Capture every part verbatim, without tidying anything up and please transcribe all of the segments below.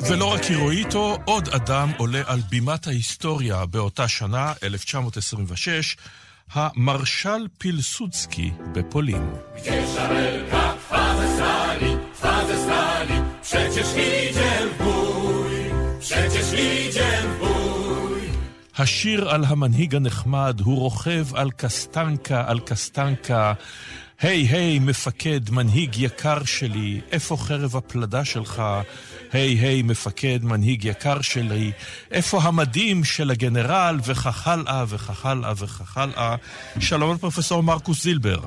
ולא רק הירואיטו, עוד אדם עולה על בימת ההיסטוריה באותה שנה, אלף תשע מאות עשרים ושש, המרשל פילסודסקי בפולין. השיר על המנהיג הנחמד, הוא רוכב על קסטנקה, על קסטנקה. היי, היי, מפקד, מנהיג יקר שלי, איפה חרב הפלדה שלך? היי, היי, מפקד, מנהיג יקר שלי, איפה המדים של הגנרל? וכך הלאה, וכך הלאה, וכך הלאה. שלום לפרופסור מרקוס זילבר.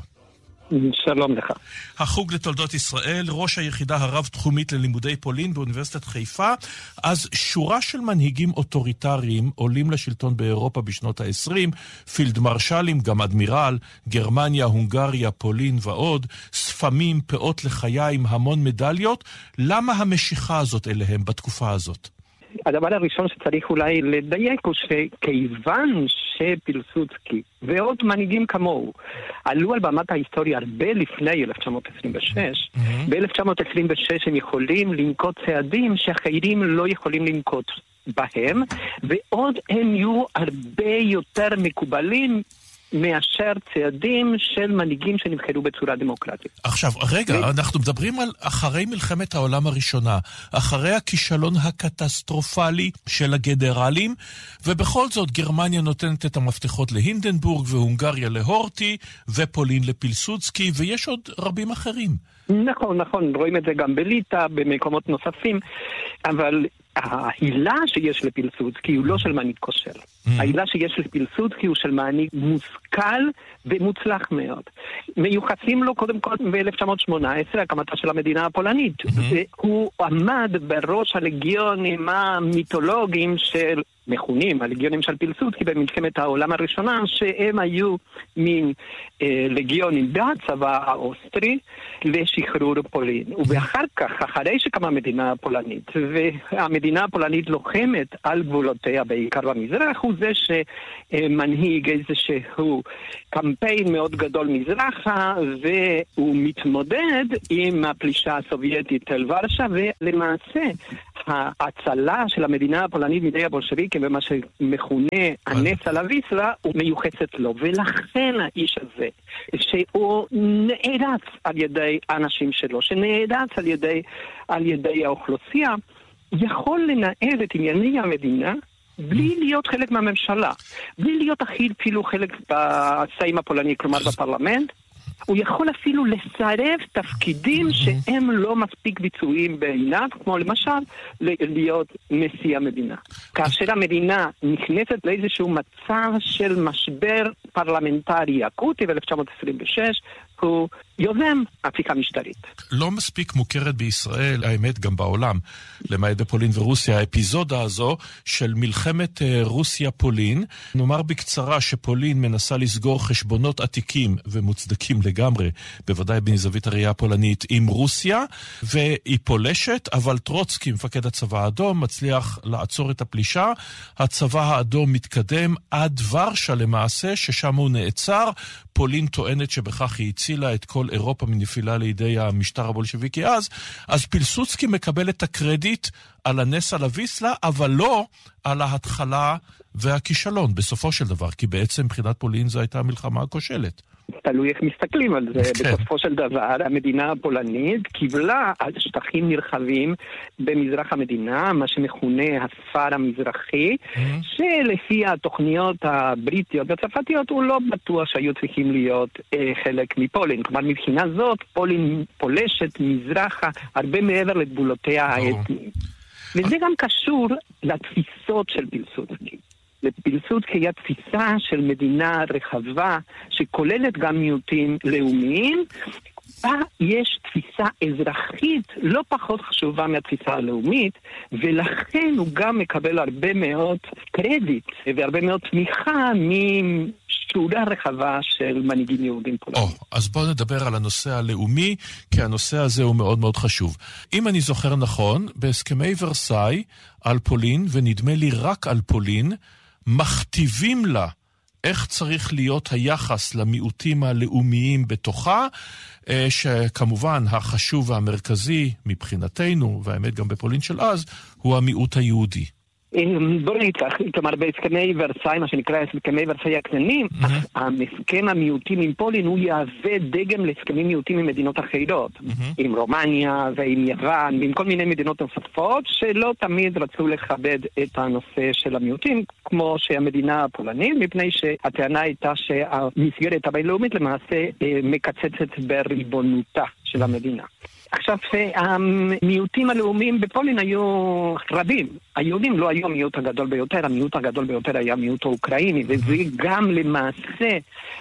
שלום לך. החוג לתולדות ישראל, ראש היחידה הרב-תחומית ללימודי פולין באוניברסיטת חיפה. אז שורה של מנהיגים אוטוריטריים עולים לשלטון באירופה בשנות ה-עשרים, פילד מרשלים, גם אדמירל, גרמניה, הונגריה, פולין ועוד, ספמים, פאות לחיים, המון מדליות. למה המשיכה הזאת אליהם בתקופה הזאת? הדבר הראשון שצריך אולי לדייק הוא שכיוון שפילסודסקי ועוד מנהיגים כמוהו עלו על במת ההיסטוריה הרבה לפני אלף תשע מאות עשרים ושש, mm-hmm. ב-אלף תשע מאות עשרים ושש הם יכולים לנקוט צעדים שאחרים לא יכולים לנקוט בהם, ועוד הם יהיו הרבה יותר מקובלים מאשר צעדים של מנהיגים שנבחרו בצורה דמוקרטית. עכשיו, רגע, ו... אנחנו מדברים על אחרי מלחמת העולם הראשונה, אחרי הכישלון הקטסטרופלי של הגנרלים, ובכל זאת גרמניה נותנת את המפתחות להינדנבורג, והונגריה להורטי, ופולין לפילסודסקי, ויש עוד רבים אחרים. נכון, נכון, רואים את זה גם בליטא, במקומות נוספים, אבל ההילה שיש לפילסודסקי הוא לא של מנהיג כושל. Mm-hmm. ההילה שיש לפילסודסקי הוא של מנהיג מושכל ומוצלח מאוד. מיוחסים לו קודם כל ב-אלף תשע מאות שמונה עשרה הקמתה של המדינה הפולנית. Mm-hmm. והוא עמד בראש הלגיונים המיתולוגיים של מכונים, הלגיונים של פילסודסקי במלחמת העולם הראשונה, שהם היו מין אה, לגיונים בצבא האוסטרי לשחרור פולין. ואחר כך, אחרי שקמה המדינה הפולנית, והמדינה הפולנית לוחמת על גבולותיה בעיקר במזרח, הוא זה שמנהיג איזשהו קמפיין מאוד גדול מזרחה, והוא מתמודד עם הפלישה הסובייטית אל ורשה, ולמעשה ההצלה של המדינה הפולנית מידי הבולשביקים במה שמכונה הנס על הוויסלה הוא מיוחסת לו, ולכן האיש הזה שהוא נערץ על ידי האנשים שלו, שנערץ על ידי, על ידי האוכלוסייה, יכול לנהל את ענייני המדינה בלי להיות חלק מהממשלה, בלי להיות הכי אפילו חלק בסיים הפולני, כלומר בפרלמנט. הוא יכול אפילו לסרב תפקידים שהם לא מספיק ביצועיים בעיניו, כמו למשל להיות נשיא המדינה. כאשר המדינה נכנסת לאיזשהו מצב של משבר פרלמנטרי אקוטי ב-אלף תשע מאות עשרים ושש, הוא יוזם הפיכה משטרית. לא מספיק מוכרת בישראל, האמת גם בעולם, למעט בפולין ורוסיה, האפיזודה הזו של מלחמת רוסיה-פולין. נאמר בקצרה שפולין מנסה לסגור חשבונות עתיקים ומוצדקים לגמרי, בוודאי בזווית הראייה הפולנית, עם רוסיה, והיא פולשת, אבל טרוצקי, מפקד הצבא האדום, מצליח לעצור את הפלישה. הצבא האדום מתקדם עד ורשה למעשה, ששם הוא נעצר. פולין טוענת שבכך היא הצילה את כל אירופה מנפילה לידי המשטר הבולשביקי אז, אז פילסודסקי מקבל את הקרדיט על הנס על הוויסלה, אבל לא על ההתחלה והכישלון בסופו של דבר, כי בעצם מבחינת פולין זו הייתה המלחמה הכושלת. תלוי איך מסתכלים על זה. כן. בסופו של דבר, המדינה הפולנית קיבלה על שטחים נרחבים במזרח המדינה, מה שמכונה הספר המזרחי, mm-hmm. שלפי התוכניות הבריטיות והצרפתיות הוא לא בטוח שהיו צריכים להיות אה, חלק מפולין. כלומר, מבחינה זאת, פולין פולשת מזרחה הרבה מעבר לגבולותיה oh. האתניים. וזה גם קשור לתפיסות של פילסודסקי. לפילסודסקי היה תפיסה של מדינה רחבה שכוללת גם מיעוטים לאומיים, בה יש תפיסה אזרחית לא פחות חשובה מהתפיסה הלאומית, ולכן הוא גם מקבל הרבה מאוד קרדיט והרבה מאוד תמיכה משורה רחבה של מנהיגים יהודים פולנים. Oh, אז בואו נדבר על הנושא הלאומי, כי הנושא הזה הוא מאוד מאוד חשוב. אם אני זוכר נכון, בהסכמי ורסאי על פולין, ונדמה לי רק על פולין, מכתיבים לה איך צריך להיות היחס למיעוטים הלאומיים בתוכה, שכמובן החשוב והמרכזי מבחינתנו, והאמת גם בפולין של אז, הוא המיעוט היהודי. בוא נצטרך, כלומר בהסכמי ורסאי, מה שנקרא הסכמי ורסאי הקטנים, הסכם המיעוטים עם פולין הוא יהווה דגם להסכמים מיעוטים עם מדינות אחרות, עם רומניה ועם יוון, ועם כל מיני מדינות נוספות שלא תמיד רצו לכבד את הנושא של המיעוטים, כמו שהמדינה הפולנית, מפני שהטענה הייתה שהמסגרת הבינלאומית למעשה מקצצת בריבונותה של המדינה. עכשיו, המיעוטים הלאומיים בפולין היו רבים. היהודים לא היו המיעוט הגדול ביותר, המיעוט הגדול ביותר היה המיעוט האוקראיני, וזה גם למעשה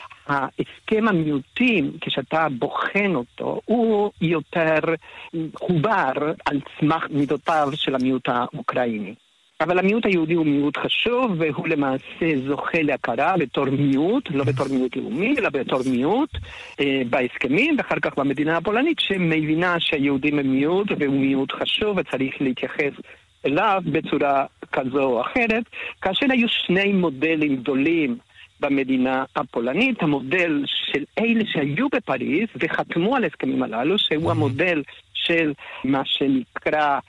ההסכם המיעוטים, כשאתה בוחן אותו, הוא יותר חובר על סמך מידותיו של המיעוט האוקראיני. אבל המיעוט היהודי הוא מיעוט חשוב, והוא למעשה זוכה להכרה בתור מיעוט, לא בתור מיעוט לאומי, אלא בתור מיעוט אה, בהסכמים, ואחר כך במדינה הפולנית, שמבינה שהיהודים הם מיעוט, והוא מיעוט חשוב, וצריך להתייחס אליו בצורה כזו או אחרת, כאשר היו שני מודלים גדולים במדינה הפולנית, המודל של אלה שהיו בפריז וחתמו על הסכמים הללו, שהוא המודל של מה שנקרא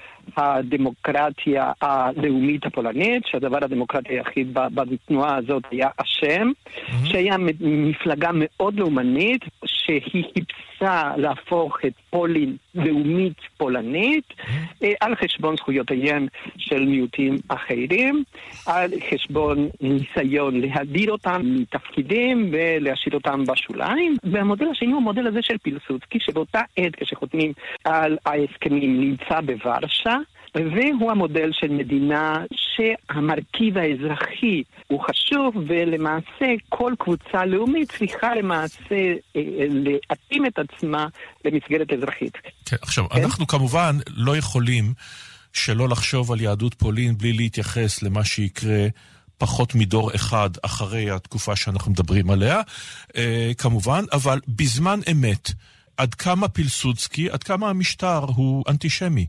הדמוקרטיה הלאומית הפולנית, שהדבר הדמוקרטי היחיד בתנועה הזאת היה השם, שהיה מפלגה מאוד לאומנית, שהיא חיפשה להפוך את פולין לאומית פולנית, על חשבון זכויותיהם של מיעוטים אחרים, על חשבון ניסיון להדיר אותם מתפקידים ולהשאיר אותם בשוליים. והמודל השני הוא המודל הזה של פילסודסקי, שבאותה עת כשחותמים על ההסכמים נמצא בוורשה, והוא המודל של מדינה שהמרכיב האזרחי הוא חשוב, ולמעשה כל קבוצה לאומית צריכה למעשה להתאים את עצמה למסגרת אזרחית. כן, עכשיו, כן? אנחנו כמובן לא יכולים שלא לחשוב על יהדות פולין בלי להתייחס למה שיקרה פחות מדור אחד אחרי התקופה שאנחנו מדברים עליה, אה, כמובן, אבל בזמן אמת, עד כמה פילסודסקי, עד כמה המשטר הוא אנטישמי?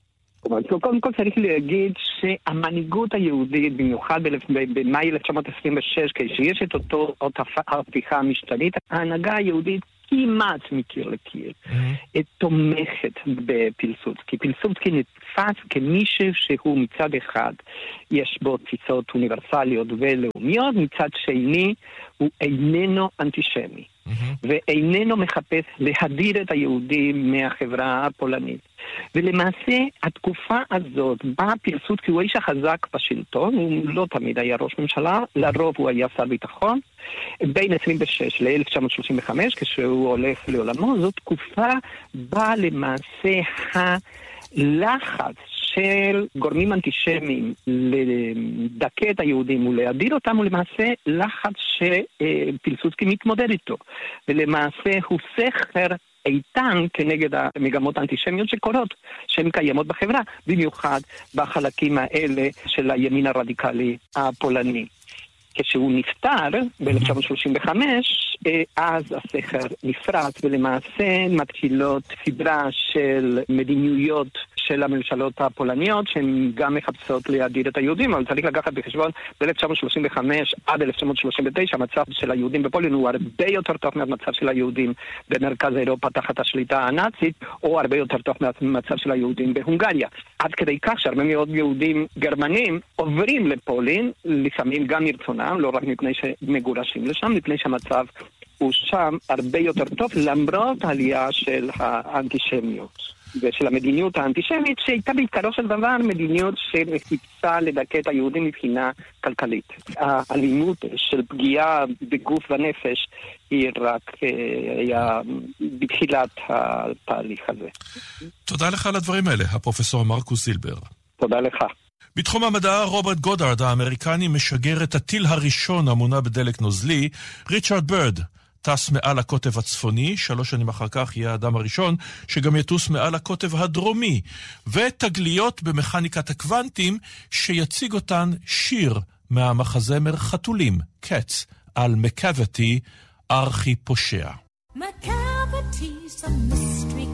קודם כל צריך להגיד שהמנהיגות היהודית, במיוחד במאי אלף תשע מאות עשרים ושש, כשיש את אותו ההפיכה המשטרית, ההנהגה היהודית כמעט מקיר לקיר, תומכת בפילסודסקי. פילסודסקי נתפס כמישהו שהוא מצד אחד, יש בו תפיסות אוניברסליות ולאומיות, מצד שני הוא איננו אנטישמי, ואיננו מחפש להדיר את היהודים מהחברה הפולנית. ולמעשה התקופה הזאת בה פילסודסקי הוא האיש החזק בשלטון, הוא לא תמיד היה ראש ממשלה, לרוב הוא היה שר ביטחון, בין עשרים ושש ל-אלף תשע מאות שלושים וחמש כשהוא הולך לעולמו, זאת תקופה בה למעשה הלחץ של גורמים אנטישמיים לדכא את היהודים ולהדיר אותם, הוא למעשה לחץ שפילסודסקי מתמודד איתו, ולמעשה הוא סכר איתן כנגד המגמות האנטישמיות שקורות, שהן קיימות בחברה, במיוחד בחלקים האלה של הימין הרדיקלי הפולני. כשהוא נפטר ב-אלף תשע מאות שלושים וחמש, אז הסכר נפרץ, ולמעשה מתחילות סדרה של מדיניות של הממשלות הפולניות, שהן גם מחפשות להדיר את היהודים, אבל צריך לקחת בחשבון, ב-אלף תשע מאות שלושים וחמש עד אלף תשע מאות שלושים ותשע, המצב של היהודים בפולין הוא הרבה יותר טוב מהמצב של היהודים במרכז אירופה תחת השליטה הנאצית, או הרבה יותר טוב מהמצב של היהודים בהונגריה. עד כדי כך שהרבה מאוד יהודים גרמנים עוברים לפולין, לפעמים גם מרצונם, לא רק מפני שמגורשים לשם, מפני שהמצב הוא שם הרבה יותר טוב, למרות העלייה של האנטישמיות. ושל המדיניות האנטישמית, שהייתה בעיקרו של דבר מדיניות שחיפשה לדכא את היהודים מבחינה כלכלית. האלימות של פגיעה בגוף ונפש היא רק היה בתחילת התהליך הזה. תודה לך על הדברים האלה, הפרופסור מרקוס זילבר. תודה לך. בתחום המדע, רוברט גודארד האמריקני משגר את הטיל הראשון המונע בדלק נוזלי, ריצ'רד בירד. טס מעל הקוטב הצפוני, שלוש שנים אחר כך יהיה האדם הראשון שגם יטוס מעל הקוטב הדרומי, ותגליות במכניקת הקוונטים שיציג אותן שיר מהמחזמר חתולים, קץ, על מקאבטי, ארכי פושע. Macavaty's a mystery cat.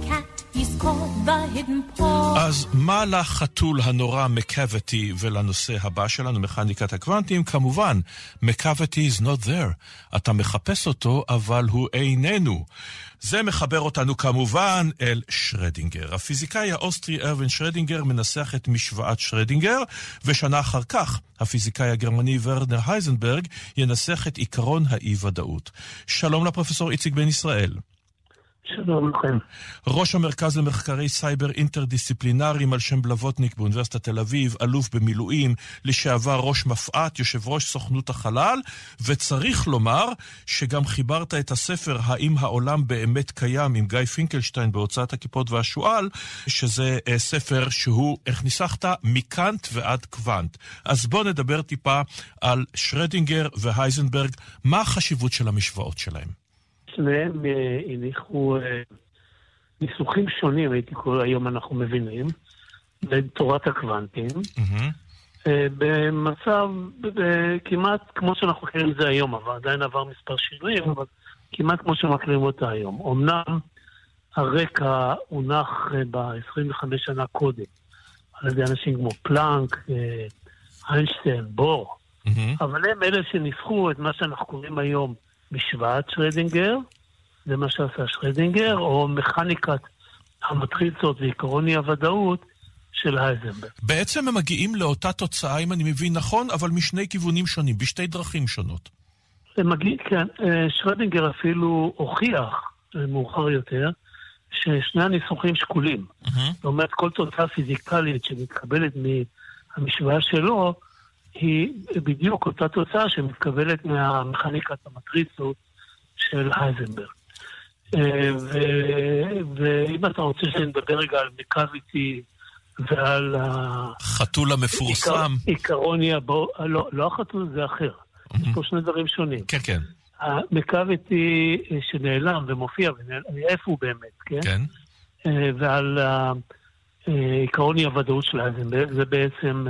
He's called the hidden paw. אז מה לחתול הנורא מקאביטי ולנושא הבא שלנו, מכניקת הקוונטים? כמובן, מקאביטי is not there. אתה מחפש אותו, אבל הוא איננו. זה מחבר אותנו כמובן אל שרדינגר. הפיזיקאי האוסטרי ארווין שרדינגר מנסח את משוואת שרדינגר, ושנה אחר כך הפיזיקאי הגרמני ורנר הייזנברג ינסח את עיקרון האי-ודאות. שלום לפרופסור איציק בן ישראל. שלום לכם. ראש המרכז למחקרי סייבר אינטרדיסציפלינריים על שם בלווטניק באוניברסיטת תל אביב, אלוף במילואים, לשעבר ראש מפעת, יושב ראש סוכנות החלל, וצריך לומר שגם חיברת את הספר האם העולם באמת קיים עם גיא פינקלשטיין בהוצאת הכיפות והשואל, שזה ספר שהוא, איך ניסחת, מקאנט ועד קוונט. אז בוא נדבר טיפה על שרדינגר והייזנברג, מה החשיבות של המשוואות שלהם? שניהם הניחו ניסוחים שונים, הייתי קורא, היום אנחנו מבינים, לתורת הקוונטים, במצב כמעט כמו שאנחנו מכירים את זה היום, אבל עדיין עבר מספר שינויים, אבל כמעט כמו שמכירים אותה היום. אמנם הרקע הונח ב-עשרים וחמש שנה קודם, על ידי אנשים כמו פלנק, איינשטיין, בור, אבל הם אלה שניסחו את מה שאנחנו קוראים היום משוואת שרדינגר, זה מה שעשה שרדינגר, או מכניקת המטריצות ועקרון הוודאות של הייזנברג. בעצם הם מגיעים לאותה תוצאה, אם אני מבין נכון, אבל משני כיוונים שונים, בשתי דרכים שונות. הם מגיעים, כן, שרדינגר אפילו הוכיח, מאוחר יותר, ששני הניסוחים שקולים. Mm-hmm. זאת אומרת, כל תוצאה פיזיקלית שמתקבלת מהמשוואה שלו, היא בדיוק אותה תוצאה שמתקבלת מהמכניקת המטריצות של הייזנברג. ואם אתה רוצה שנדבר רגע על מקאביטי ועל חתול המפורסם. עיקרוני הבו... לא, לא החתול, זה אחר. יש פה שני דברים שונים. כן, כן. המקאביטי שנעלם ומופיע, איפה הוא באמת, כן? כן. ועל עיקרון הוודאות של הייזנברג, זה בעצם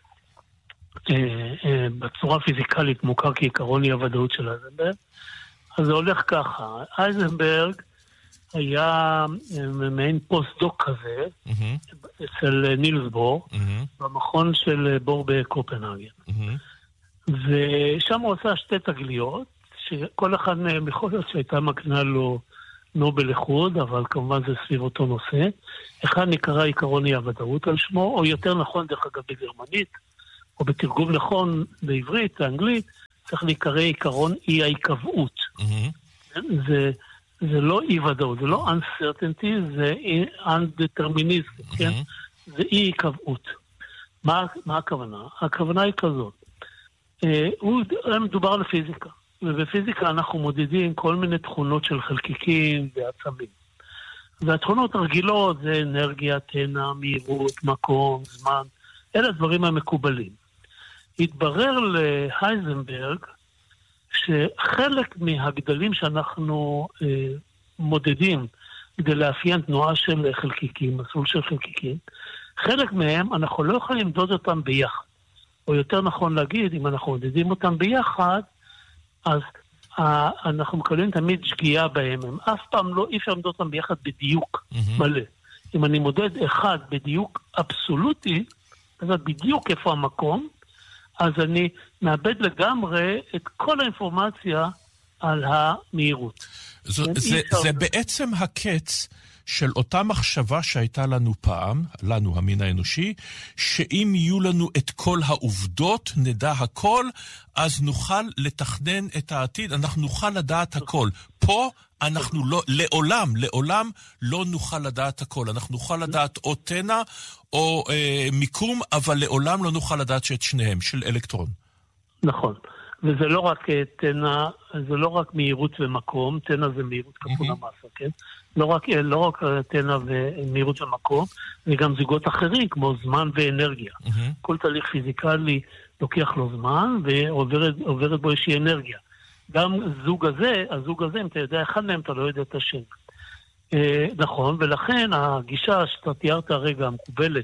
בצורה פיזיקלית מוכר כעיקרון הוודאות של הייזנברג. אז זה הולך ככה. הייזנברג היה מעין פוסט-דוק כזה, אצל נילס בור, במכון של בור בקופנהגן. ושם הוא עשה שתי תגליות, שכל אחד מהם יכול להיות שהייתה מקנה לו נובל איחוד, אבל כמובן זה סביב אותו נושא. אחד נקרא עיקרון הוודאות על שמו, או יותר נכון דרך אגב בגרמנית, או בתרגום נכון בעברית, באנגלית, צריך להיקרא עיקרון אי ההיקבעות. Mm-hmm. זה, זה לא אי ודאות, זה לא uncertainty, זה undeterminism, mm-hmm. כן? זה אי היקבעות. מה, מה הכוונה? הכוונה היא כזאת. אה, הוא מדובר על פיזיקה, ובפיזיקה אנחנו מודדים כל מיני תכונות של חלקיקים ועצמים. והתכונות הרגילות זה אנרגיה, תנע, מהירות, מקום, זמן, אלה הדברים המקובלים. התברר להייזנברג שחלק מהגדלים שאנחנו אה, מודדים כדי לאפיין תנועה של חלקיקים, מסלול של חלקיקים, חלק מהם אנחנו לא יכולים למדוד אותם ביחד. או יותר נכון להגיד, אם אנחנו מודדים אותם ביחד, אז אה, אנחנו מקבלים תמיד שגיאה בהם. הם אף פעם לא, אי אפשר למדוד אותם ביחד בדיוק mm-hmm. מלא. אם אני מודד אחד בדיוק אבסולוטי, אז בדיוק איפה המקום, אז אני מאבד לגמרי את כל האינפורמציה על המהירות. זו, זה, זה בעצם הקץ של אותה מחשבה שהייתה לנו פעם, לנו המין האנושי, שאם יהיו לנו את כל העובדות, נדע הכל, אז נוכל לתכנן את העתיד, אנחנו נוכל לדעת הכל. פה אנחנו לא, לעולם, לעולם לא נוכל לדעת הכל. אנחנו נוכל לדעת או תנע או אה, מיקום, אבל לעולם לא נוכל לדעת שאת שניהם, של אלקטרון. נכון. וזה לא רק תנע, זה לא רק מהירות ומקום, תנע זה מהירות כפול המסה, כן? לא רק, לא רק תנע ומהירות ומקום, זה גם זוגות אחרים, כמו זמן ואנרגיה. כל תהליך פיזיקלי לוקח לו זמן, ועוברת בו איזושהי אנרגיה. גם זוג הזה, הזוג הזה, אם אתה יודע אחד מהם, אתה לא יודע את השם. נכון, ולכן הגישה שאתה תיארת הרגע המקובלת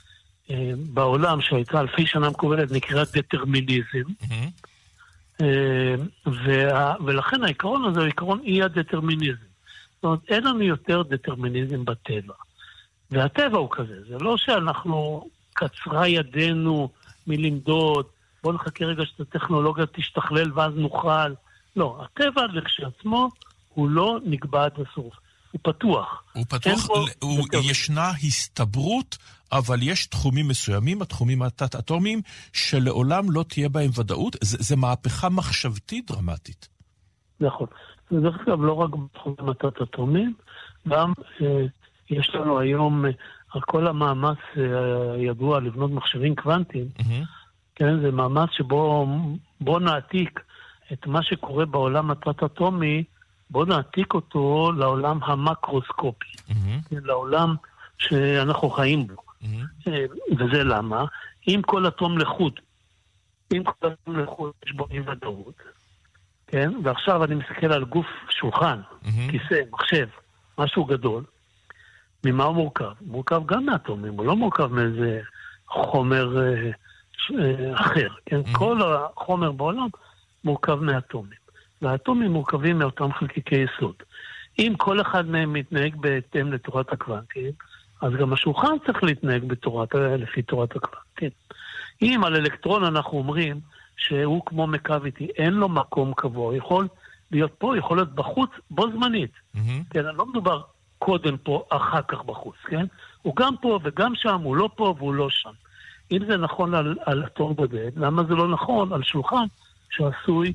בעולם, שהייתה אלפי שנה מקובלת, נקראת דטרמיניזם, ולכן העיקרון הזה הוא עיקרון אי הדטרמיניזם. זאת אומרת, אין לנו יותר דטרמיניזם בטבע. והטבע הוא כזה, זה לא שאנחנו קצרה ידינו מלמדוד, בוא נחכה רגע שהטכנולוגיה תשתכלל ואז נוכל. לא, הטבע לכשעצמו הוא לא נקבע עד הסוף. הוא פתוח. הוא פתוח, הוא, ישנה הסתברות, אבל יש תחומים מסוימים, התחומים התת-אטומיים, שלעולם לא תהיה בהם ודאות. זה, זה מהפכה מחשבתית דרמטית. נכון. זה דרך כלל לא רק בתחומים התת-אטומיים, גם אה, יש לנו היום, אה, על כל המאמץ אה, הידוע לבנות מחשבים קוונטיים, mm-hmm. כן, זה מאמץ שבו בוא נעתיק את מה שקורה בעולם התת-אטומי, בוא נעתיק אותו לעולם המקרוסקופי, mm-hmm. כן, לעולם שאנחנו חיים בו. Mm-hmm. וזה למה? אם כל אטום לחוד, אם כל אטום לחוד יש בו אי ודאות, כן? ועכשיו אני מסתכל על גוף שולחן, mm-hmm. כיסא, מחשב, משהו גדול, ממה הוא מורכב? מורכב גם מאטומים, הוא לא מורכב מאיזה חומר אה, אה, אחר, כן? Mm-hmm. כל החומר בעולם מורכב מאטומים. והאטומים מורכבים מאותם חלקיקי יסוד. אם כל אחד מהם מתנהג בהתאם לתורת הקוונטים, אז גם השולחן צריך להתנהג בתורת, לפי תורת הקוונטים. אם על אלקטרון אנחנו אומרים שהוא כמו מקוויטי, אין לו מקום קבוע, יכול להיות פה, יכול להיות בחוץ, בו זמנית. Mm-hmm. כן, לא מדובר קודם פה, אחר כך בחוץ, כן? הוא גם פה וגם שם, הוא לא פה והוא לא שם. אם זה נכון על, על אטום בודד, למה זה לא נכון על שולחן שעשוי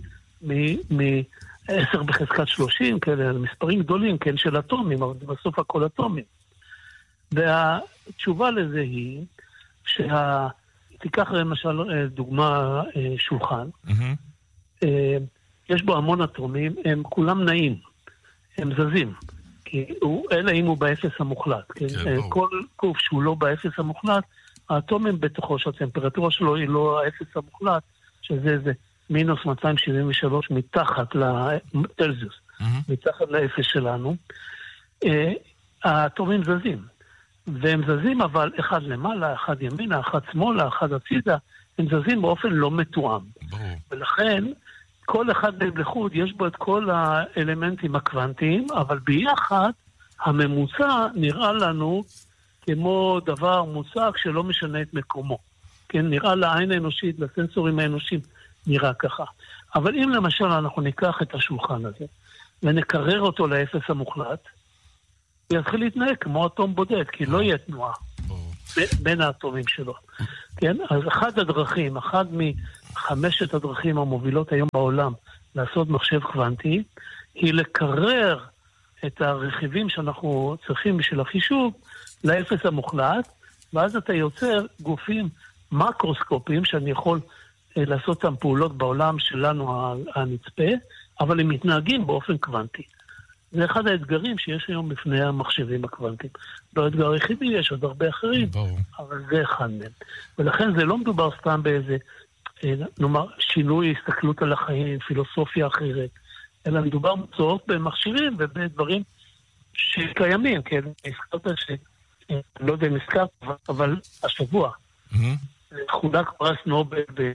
מ-עשר בחזקת שלושים, כאלה, מספרים גדולים, כן, של אטומים, אבל בסוף הכל אטומים. והתשובה לזה היא, שה... תיקח למשל דוגמה שולחן, mm-hmm. יש בו המון אטומים, הם כולם נעים, הם זזים, כי הוא, אלא אם הוא באפס המוחלט. כן? כן, כל גוף שהוא לא באפס המוחלט, האטומים בתוכו שהטמפרטורה שלו היא לא האפס המוחלט, שזה זה מינוס מאתיים שבעים ושלוש מתחת לאלזיוס, mm-hmm. מתחת לאפס שלנו, האטומים זזים. והם זזים אבל אחד למעלה, אחד ימינה, אחד שמאלה, אחד הצידה, הם זזים באופן לא מתואם. ברור. ולכן כל אחד מהם לחוד יש בו את כל האלמנטים הקוונטיים, אבל ביחד הממוצע נראה לנו כמו דבר מוצק שלא משנה את מקומו. כן, נראה לעין האנושית, לסנסורים האנושיים, נראה ככה. אבל אם למשל אנחנו ניקח את השולחן הזה ונקרר אותו לאפס המוחלט, יתחיל להתנהג כמו אטום בודד, כי לא יהיה תנועה בין האטומים שלו. כן? אז אחד הדרכים, אחד מחמשת הדרכים המובילות היום בעולם לעשות מחשב קוונטי, היא לקרר את הרכיבים שאנחנו צריכים בשביל החישוב לאפס המוחלט, ואז אתה יוצר גופים מקרוסקופיים שאני יכול לעשות אותם פעולות בעולם שלנו הנצפה, אבל הם מתנהגים באופן קוונטי. זה אחד האתגרים שיש היום בפני המחשבים הקוונטיים. לא האתגר היחידי, יש עוד הרבה אחרים, בוא. אבל זה אחד מהם. ולכן זה לא מדובר סתם באיזה, נאמר, שינוי הסתכלות על החיים, פילוסופיה אחרת, אלא מדובר מצואות במחשבים ובדברים שקיימים, כן? הזכרת ש... אני לא יודע אם הזכרת, אבל השבוע, mm-hmm. חולק פרס נובל ב...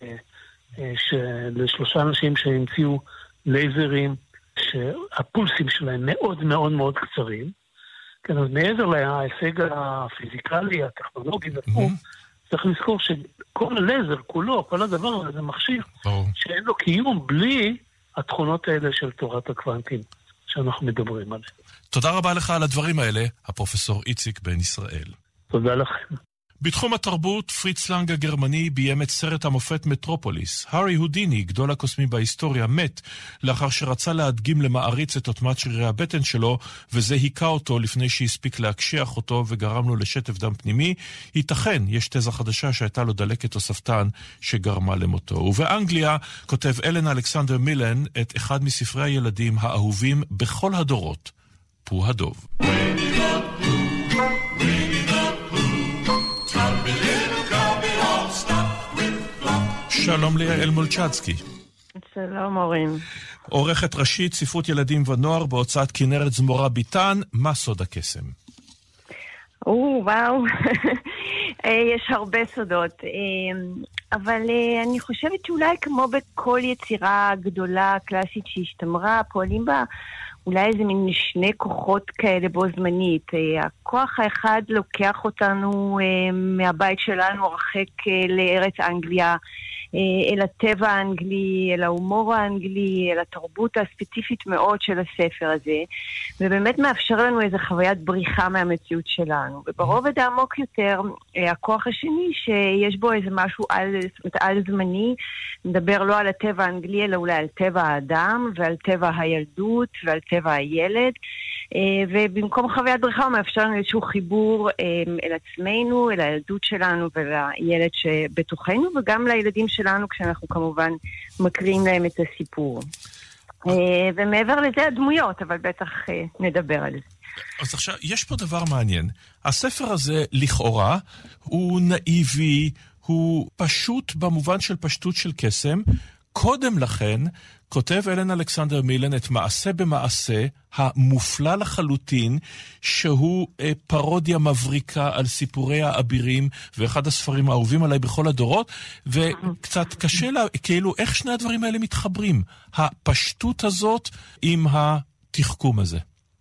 לשלושה אנשים שהמציאו לייזרים, שהפולסים שלהם מאוד מאוד מאוד קצרים, כן, אז מעבר להישג הפיזיקלי, הטכנולוגי וכו', צריך לזכור שכל הלייזר כולו, כל הדבר הזה זה מכשיר שאין לו קיום בלי התכונות האלה של תורת הקוונטים שאנחנו מדברים עליהם. תודה רבה לך על הדברים האלה, הפרופסור איציק בן ישראל. תודה לכם. בתחום התרבות, פריץ לנג הגרמני ביים את סרט המופת מטרופוליס. הארי הודיני, גדול הקוסמים בהיסטוריה, מת לאחר שרצה להדגים למעריץ את עוצמת שרירי הבטן שלו, וזה היכה אותו לפני שהספיק להקשיח אותו וגרם לו לשטף דם פנימי. ייתכן, יש תזה חדשה שהייתה לו דלקת תוספתן שגרמה למותו. ובאנגליה כותב אלן אלכסנדר מילן את אחד מספרי הילדים האהובים בכל הדורות, פו הדוב. שלום ליעל מולצ'צקי. שלום אורים. עורכת ראשית ספרות ילדים ונוער בהוצאת כנרת זמורה ביטן, מה סוד הקסם? או, וואו. יש הרבה סודות. אבל אני חושבת שאולי כמו בכל יצירה גדולה, קלאסית שהשתמרה, פועלים בה אולי איזה מין שני כוחות כאלה בו זמנית. הכוח האחד לוקח אותנו מהבית שלנו הרחק לארץ אנגליה, אל הטבע האנגלי, אל ההומור האנגלי, אל התרבות הספציפית מאוד של הספר הזה, ובאמת מאפשר לנו איזו חוויית בריחה מהמציאות שלנו. וברובד העמוק יותר, הכוח השני שיש בו איזה משהו על, על זמני, מדבר לא על הטבע האנגלי, אלא אולי על טבע האדם, ועל טבע הילדות, ועל טבע הילד, ובמקום חוויית בריחה הוא מאפשר לנו איזשהו חיבור אל עצמנו, אל הילדות שלנו ולילד שבתוכנו, וגם לילדים שלנו כשאנחנו כמובן מקריאים להם את הסיפור. ומעבר לזה הדמויות, אבל בטח נדבר על זה. אז עכשיו, יש פה דבר מעניין. הספר הזה לכאורה הוא נאיבי, הוא פשוט במובן של פשטות של קסם. קודם לכן כותב אלן אלכסנדר מילן את מעשה במעשה המופלא לחלוטין, שהוא אה, פרודיה מבריקה על סיפורי האבירים, ואחד הספרים האהובים עליי בכל הדורות, וקצת קשה לה, כאילו איך שני הדברים האלה מתחברים, הפשטות הזאת עם התחכום הזה.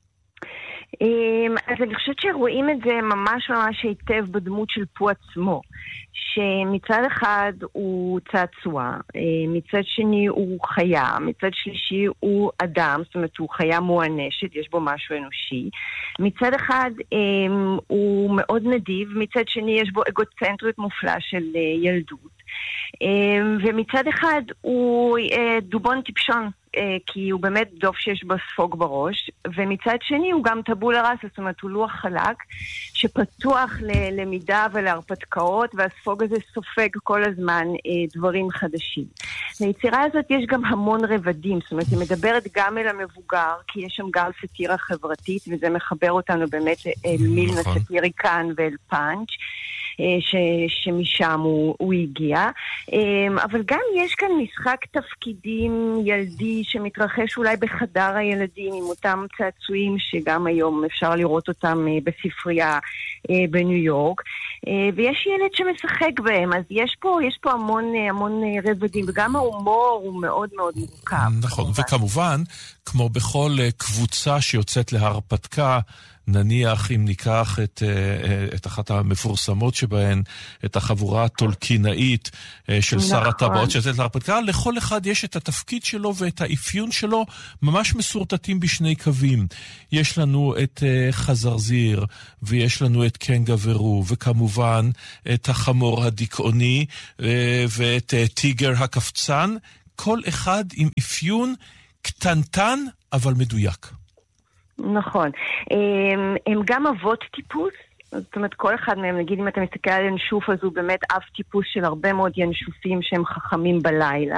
אז אני חושבת שרואים את זה ממש ממש היטב בדמות של פו עצמו, שמצד אחד הוא צעצוע, מצד שני הוא חיה, מצד שלישי הוא אדם, זאת אומרת הוא חיה מואנשת, יש בו משהו אנושי. מצד אחד הוא מאוד נדיב, מצד שני יש בו אגוצנטריות מופלאה של ילדות. ומצד אחד הוא דובון טיפשון, כי הוא באמת דוב שיש בו ספוג בראש, ומצד שני הוא גם טבולה ראסה, זאת אומרת הוא לוח חלק שפתוח ללמידה ולהרפתקאות, והספוג הזה סופג כל הזמן דברים חדשים. ליצירה הזאת יש גם המון רבדים, זאת אומרת היא מדברת גם אל המבוגר, כי יש שם גם סטירה חברתית, וזה מחבר אותנו באמת אל מילן הסטיריקן ואל פאנץ', ש, שמשם הוא, הוא הגיע. אבל גם יש כאן משחק תפקידים ילדי שמתרחש אולי בחדר הילדים עם אותם צעצועים שגם היום אפשר לראות אותם בספרייה בניו יורק. ויש ילד שמשחק בהם, אז יש פה, יש פה המון, המון רבדים, וגם ההומור הוא מאוד מאוד מורכב. נכון, כמובן. וכמובן, כמו בכל קבוצה שיוצאת להרפתקה, נניח אם ניקח את, את אחת המפורסמות שבהן, את החבורה הטולקינאית של נכון. שר הטבעות שיוצאת להרפתקה, לכל אחד יש את התפקיד שלו ואת האפיון שלו ממש מסורטטים בשני קווים. יש לנו את חזרזיר, ויש לנו את קנגה ורו, וכמובן את החמור הדיכאוני, ואת טיגר הקפצן, כל אחד עם אפיון קטנטן אבל מדויק. נכון. הם גם אבות טיפוס, זאת אומרת כל אחד מהם, נגיד אם אתה מסתכל על ינשוף, אז הוא באמת אב טיפוס של הרבה מאוד ינשופים שהם חכמים בלילה,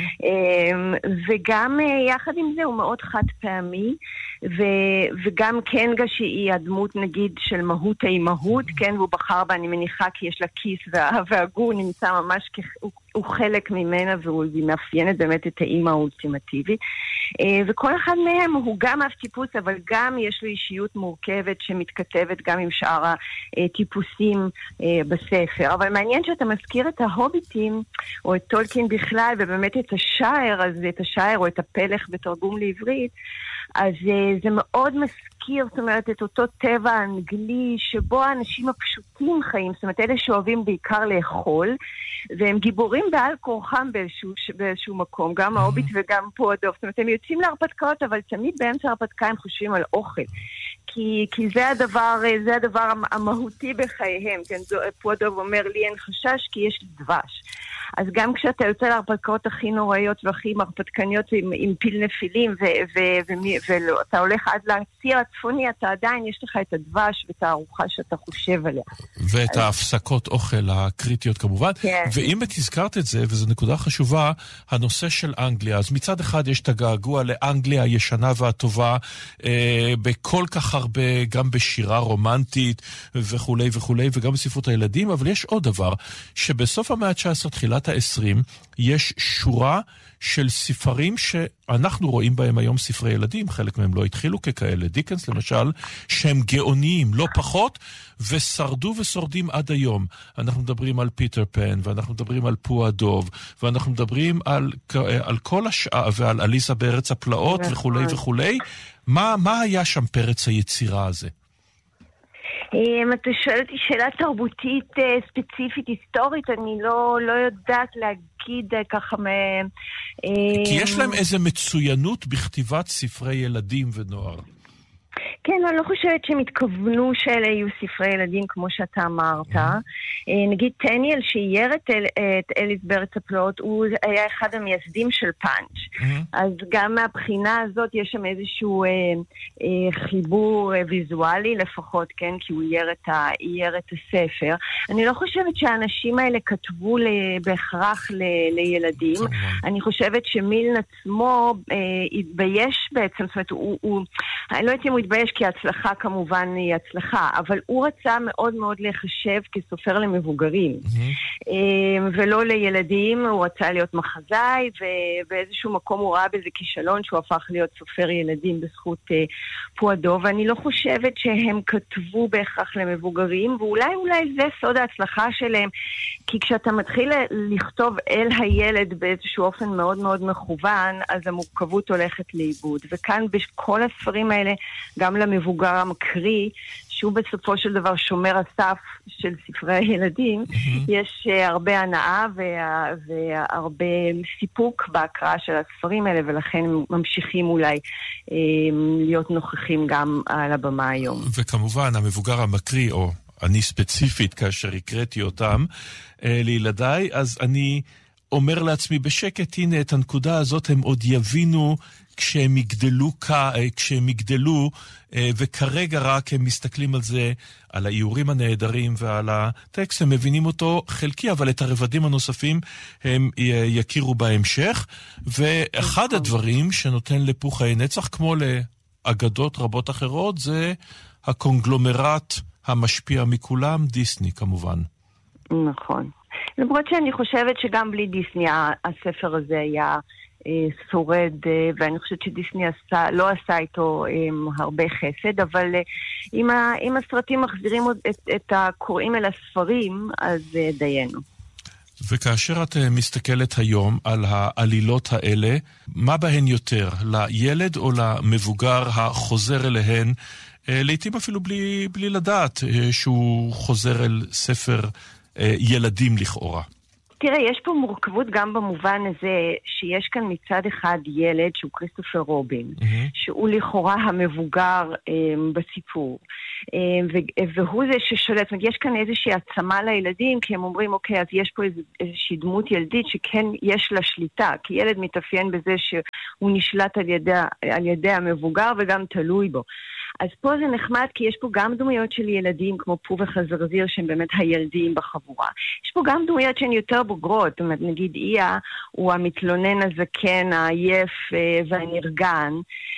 וגם יחד עם זה הוא מאוד חד פעמי, וגם קנגה שהיא הדמות נגיד של מהות האימהות, כן, והוא בחר בה, אני מניחה כי יש לה כיס והגור נמצא ממש הוא חלק ממנה, והיא מאפיינת באמת את האימא האולטימטיבית, וכל אחד מהם הוא גם אף טיפוס, אבל גם יש לו אישיות מורכבת שמתכתבת גם עם שאר הטיפוסים בספר. אבל מעניין שאתה מזכיר את ההוביטים, או את טולקין בכלל, ובאמת את השער, אז את השער או את הפלך בתרגום לעברית, אז זה מאוד מזכיר, זאת אומרת, את אותו טבע האנגלי שבו האנשים הפשוטים חיים, זאת אומרת, אלה שאוהבים בעיקר לאכול, והם גיבורים בעל כורחם באיזשהו, באיזשהו מקום, גם ההוביט וגם פה הדוב. זאת אומרת, הם יוצאים להרפתקאות, אבל תמיד באמצע ההרפתקה הם חושבים על אוכל. כי, כי זה הדבר, זה הדבר המהותי בחייהם. כן, פה הדוב אומר לי אין חשש כי יש לי דבש. אז גם כשאתה יוצא להרפתקאות הכי נוראיות והכי מרפתקניות עם, עם פיל נפילים, ואתה הולך עד לציר הצפוני, אתה עדיין יש לך את הדבש ואת הארוחה שאתה חושב עליה. ואת אז... ההפסקות אוכל הקריטיות כמובן. כן. ואם תזכרת את זה, וזו נקודה חשובה, הנושא של אנגליה. אז מצד אחד יש את הגעגוע לאנגליה הישנה והטובה, אה, בכל כך הרבה, גם בשירה רומנטית וכולי וכולי, וגם בספרות הילדים, אבל יש עוד דבר, שבסוף המאה ה-תשע עשרה, תחילת ה-עשרים, יש שורה של ספרים שאנחנו רואים בהם היום ספרי ילדים, חלק מהם לא התחילו ככאלה, דיקנס למשל, שהם גאוניים, לא פחות, ושרדו ושורדים עד היום. אנחנו מדברים על פיטר פן, ואנחנו מדברים על פו הדוב, ואנחנו מדברים על, על כל השעה, ועל אליסה בארץ הפלאות וכולי וכולי. מה, מה היה שם פרץ היצירה הזה? אם אתה שואל אותי שאלה תרבותית ספציפית היסטורית, אני לא, לא יודעת להגיד ככה מ... כי יש להם איזה מצוינות בכתיבת ספרי ילדים ונוער. כן, אני לא חושבת שהם התכוונו שאלה יהיו ספרי ילדים כמו שאתה אמרת. נגיד טניאל שאייר את אליס בארץ הפלאות, הוא היה אחד המייסדים של פאנץ'. אז גם מהבחינה הזאת יש שם איזשהו חיבור ויזואלי לפחות, כן, כי הוא אייר את הספר. אני לא חושבת שהאנשים האלה כתבו בהכרח לילדים. אני חושבת שמילן עצמו התבייש בעצם, זאת אומרת, הוא, אני לא יודעת אם הוא התבייש, כי ההצלחה כמובן היא הצלחה, אבל הוא רצה מאוד מאוד לחשב כסופר למבוגרים, ולא לילדים. הוא רצה להיות מחזאי, ובאיזשהו מקום הוא ראה בזה כישלון שהוא הפך להיות סופר ילדים בזכות פועדו, ואני לא חושבת שהם כתבו בהכרח למבוגרים, ואולי אולי זה סוד ההצלחה שלהם, כי כשאתה מתחיל לכתוב אל הילד באיזשהו אופן מאוד מאוד מכוון, אז המורכבות הולכת לאיבוד, וכאן בכל הספרים האלה, גם למבוגר המקריא, שהוא בסופו של דבר שומר הסף של ספרי הילדים, mm-hmm. יש uh, הרבה הנאה וה, והרבה סיפוק בהקראה של הספרים האלה, ולכן הם ממשיכים אולי um, להיות נוכחים גם על הבמה היום. וכמובן, המבוגר המקריא, או אני ספציפית, כאשר הקראתי אותם uh, לילדיי, אז אני אומר לעצמי בשקט, הנה את הנקודה הזאת הם עוד יבינו כשהם יגדלו, כשהם יגדלו, וכרגע רק הם מסתכלים על זה, על האיורים הנהדרים ועל הטקסט, הם מבינים אותו חלקי, אבל את הרבדים הנוספים הם יכירו בהמשך. ואחד הדברים שנותן לפוך חיי נצח, כמו לאגדות רבות אחרות, זה הקונגלומרט המשפיע מכולם, דיסני כמובן. נכון. למרות שאני חושבת שגם בלי דיסני הספר הזה היה שורד, ואני חושבת שדיסני עשה, לא עשה איתו הרבה חסד, אבל אם, ה, אם הסרטים מחזירים את, את הקוראים אל הספרים, אז דיינו. וכאשר את מסתכלת היום על העלילות האלה, מה בהן יותר? לילד או למבוגר החוזר אליהן, לעתים אפילו בלי, בלי לדעת שהוא חוזר אל ספר ילדים לכאורה? תראה, יש פה מורכבות גם במובן הזה שיש כאן מצד אחד ילד שהוא כריסטופר רובין, mm-hmm. שהוא לכאורה המבוגר um, בסיפור, um, ו- והוא זה ששולט. זאת אומרת, יש כאן איזושהי עצמה לילדים, כי הם אומרים, אוקיי, אז יש פה איז- איזושהי דמות ילדית שכן יש לה שליטה, כי ילד מתאפיין בזה שהוא נשלט על ידי, על ידי המבוגר וגם תלוי בו. אז פה זה נחמד, כי יש פה גם דמויות של ילדים, כמו פו וחזרזיר, שהם באמת הילדים בחבורה. יש פה גם דמויות שהן יותר בוגרות, זאת אומרת, נגיד איה, הוא המתלונן הזקן, העייף והנרגן,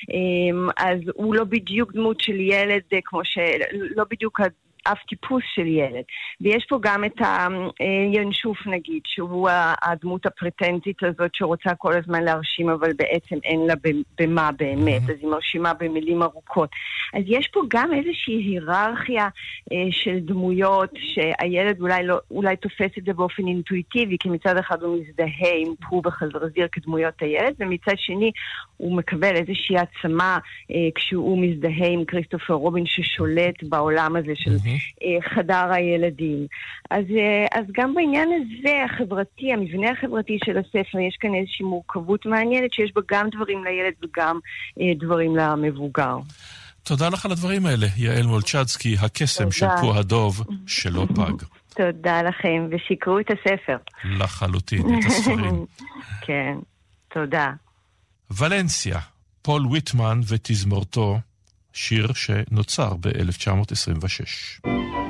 אז הוא לא בדיוק דמות של ילד, כמו שלא בדיוק אף טיפוס של ילד. ויש פה גם את הינשוף נגיד, שהוא הדמות הפרטנטית הזאת שרוצה כל הזמן להרשים, אבל בעצם אין לה במה באמת, אז היא מרשימה במילים ארוכות. אז יש פה גם איזושהי היררכיה של דמויות, שהילד אולי, לא, אולי תופס את זה באופן אינטואיטיבי, כי מצד אחד הוא מזדהה עם פו וחזרזיר כדמויות הילד, ומצד שני הוא מקבל איזושהי עצמה כשהוא מזדהה עם כריסטופר רובין ששולט בעולם הזה של חדר הילדים. אז, אז גם בעניין הזה החברתי, המבנה החברתי של הספר, יש כאן איזושהי מורכבות מעניינת שיש בה גם דברים לילד וגם דברים למבוגר. תודה לך על הדברים האלה, יעל מולצ'צקי, הקסם של פו הדוב שלא פג. תודה לכם, ושיקרו את הספר. לחלוטין, את הספרים. כן, תודה. ולנסיה, פול ויטמן ותזמורתו, שיר שנוצר ב-אלף תשע מאות עשרים ושש.